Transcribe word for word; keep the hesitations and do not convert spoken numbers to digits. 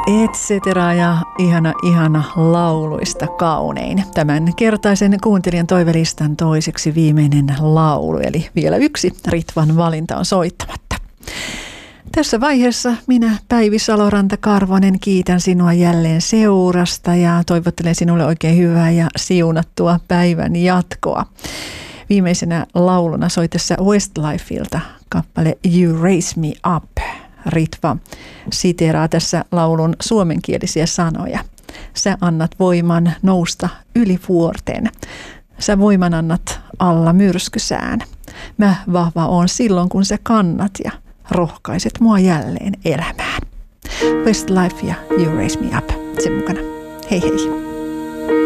et cetera ja ihana, ihana lauluista kaunein. Tämän kertaisen kuuntelijan toivelistan toiseksi viimeinen laulu, eli vielä yksi Ritvan valinta on soittamatta. Tässä vaiheessa minä, Päivi Saloranta-Karvonen, kiitän sinua jälleen seurasta ja toivottelen sinulle oikein hyvää ja siunattua päivän jatkoa. Viimeisenä lauluna soi tässä Westlifeilta kappale You Raise Me Up. Ritva siteeraa tässä laulun suomenkielisiä sanoja. Sä annat voiman nousta yli vuorten. Sä voiman annat alla myrskysään. Mä vahva oon silloin, kun sä kannat ja rohkaiset mua jälleen elämään. Westlife ja You Raise Me Up. Sen mukana. Hei hei.